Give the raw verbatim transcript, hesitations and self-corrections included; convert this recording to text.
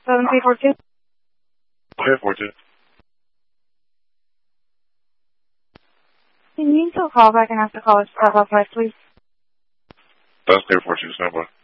seven three four two. Okay, four two. Can you still call back and ask the caller to step up, please? That's clear, four two. Stand by.